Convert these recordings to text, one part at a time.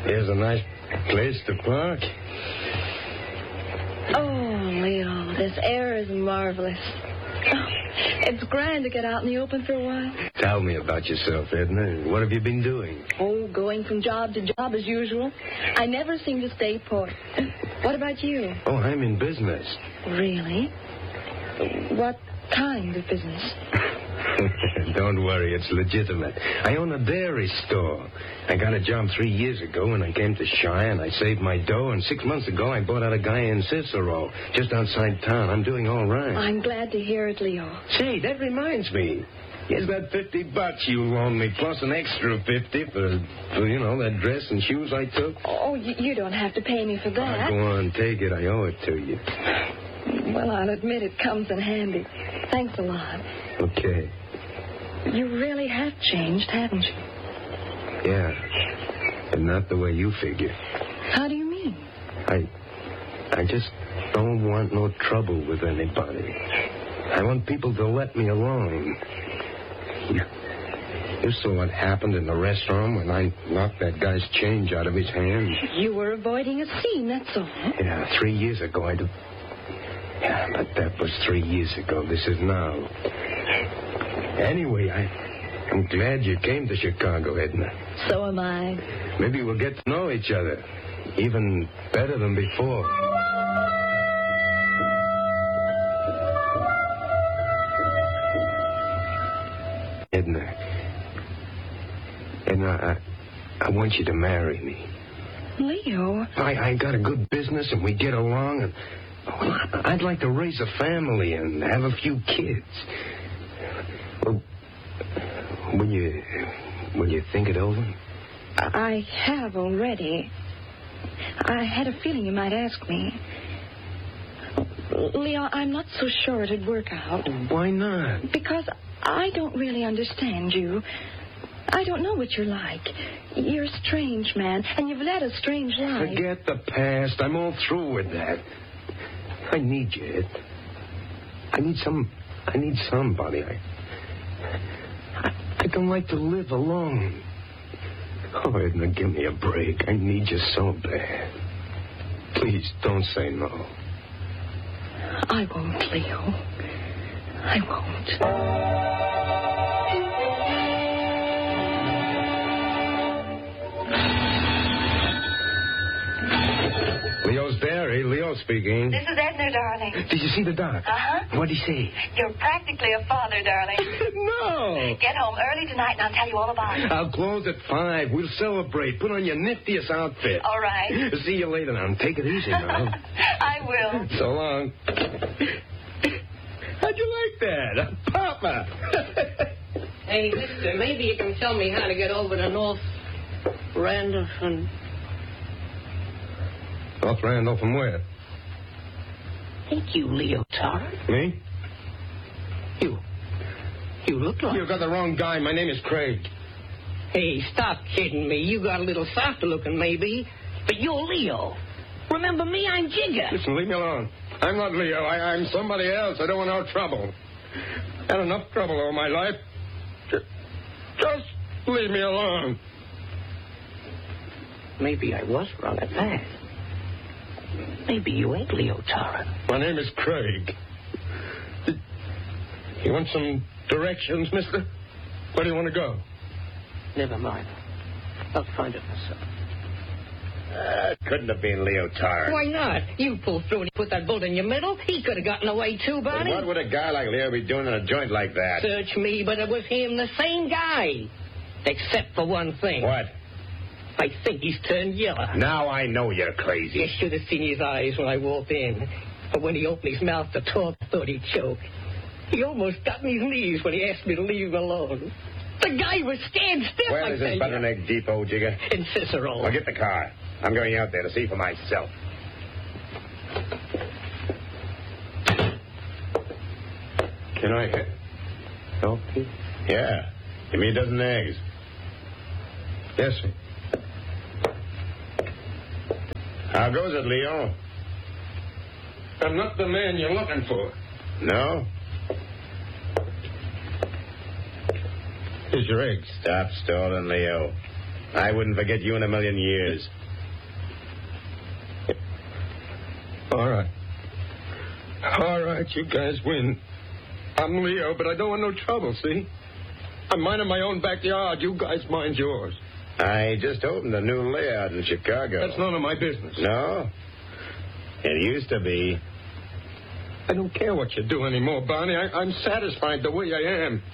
Here's a nice place to park. Oh, Leo, this air is marvelous. Oh, it's grand to get out in the open for a while. Tell me about yourself, Edna. What have you been doing? Oh, going from job to job as usual. I never seem to stay put. What about you? Oh, I'm in business. Really? What kind of business? Don't worry, it's legitimate. I own a dairy store. I got a job 3 years ago when I came to Shire, and I saved my dough, and 6 months ago I bought out a guy in Cicero, just outside town. I'm doing all right. I'm glad to hear it, Leo. Say, that reminds me. Here's that $50 you loaned me, plus an extra 50 for that dress and shoes I took. Oh, you don't have to pay me for that. Go on, take it. I owe it to you. Well, I'll admit it comes in handy. Thanks a lot. Okay. You really have changed, haven't you? Yeah. But not the way you figure. How do you mean? I just don't want no trouble with anybody. I want people to let me alone. You saw what happened in the restaurant when I knocked that guy's change out of his hand. You were avoiding a scene, that's all. Yeah, 3 years ago I do. Yeah, but that was 3 years ago. This is now. Anyway, I'm glad you came to Chicago, Edna. So am I. Maybe we'll get to know each other, even better than before. Edna, I want you to marry me. Leo. I got a good business and we get along, and I'd like to raise a family and have a few kids. Well, will you think it over? I have already. I had a feeling you might ask me. Leo, I'm not so sure it'd work out. Why not? Because I don't really understand you. I don't know what you're like. You're a strange man, and you've led a strange life. Forget the past. I'm all through with that. I need you, Ed. I need somebody. I don't like to live alone. Oh, Edna, give me a break. I need you so bad. Please, don't say no. I won't, Leo. I won't. Leo's Dairy. Leo speaking. This is Edna, darling. Did you see the doc? Uh-huh. What'd he say? You're practically a father, darling. No. Get home early tonight, and I'll tell you all about it. I'll close at 5. We'll celebrate. Put on your niftiest outfit. All right. See you later now. Take it easy now. I will. So long. How'd you like that? Papa. Hey, mister, maybe you can tell me how to get over to North Randolph and... North Randolph from where? Ain't you Leo Tarrant? Me? You look like... You got the wrong guy. My name is Craig. Hey, stop kidding me. You got a little softer looking, maybe, but you're Leo. Remember me? I'm Jigger. Listen, leave me alone. I'm not Leo. I'm somebody else. I don't want no trouble. Had enough trouble all my life. Just leave me alone. Maybe I was wrong at that. Maybe you ain't Leo Tarrant. My name is Craig. You want some directions, mister? Where do you want to go? Never mind. I'll find it myself. It couldn't have been Leo Tarrant. Why not? You pulled through and put that bullet in your middle. He could have gotten away too, Barney. What would a guy like Leo be doing in a joint like that? Search me, but it was him, the same guy. Except for one thing. What? I think he's turned yellow. Now I know you're crazy. You should have seen his eyes when I walked in. But when he opened his mouth to talk, I thought he'd choke. He almost got on his knees when he asked me to leave him alone. The guy was scared stiff. Where is this Butter and Egg Depot, Jigger? In Cicero. Well, get the car. I'm going out there to see for myself. Can I help you? Yeah. Give me a dozen eggs. Yes, sir. How goes it, Leo? I'm not the man you're looking for. No? Here's your eggs. Stop stalling, Leo. I wouldn't forget you in a million years. All right. All right, you guys win. I'm Leo, but I don't want no trouble, see? I'm minding my own backyard. You guys mind yours. I just opened a new layout in Chicago. That's none of my business. No? It used to be. I don't care what you do anymore, Barney. I'm satisfied the way I am.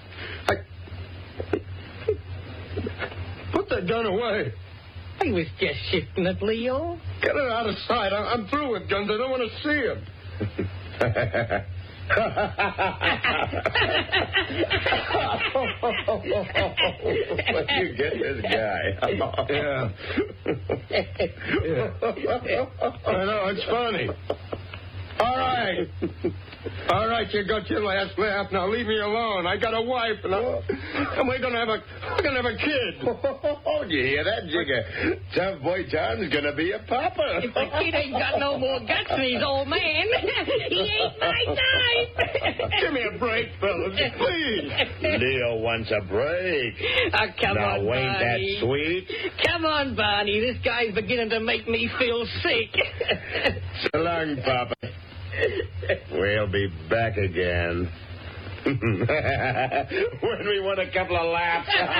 Put that gun away. I was just shifting it, Leo. Get it out of sight. I'm through with guns. I don't want to see them. You get this guy. Yeah. I know, it's funny. All right, you got your last laugh. Now leave me alone. I got a wife, and we're gonna have a kid. Oh, you hear that, Jigger? Tough boy John's gonna be a papa. If the kid ain't got no more guts than his old man, he ain't my type. Give me a break, fellas, please. Leo wants a break. Come now, on, ain't that Barney. sweet? Come on, Barney. This guy's beginning to make me feel sick. So long, Papa. We'll be back again. When we want a couple of laughs.